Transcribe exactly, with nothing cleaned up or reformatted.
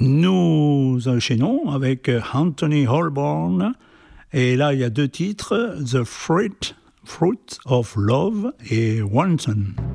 Nous enchaînons avec Anthony Holborn. Et là, il y a deux titres, The Fruit, Fruit of Love et Wanton.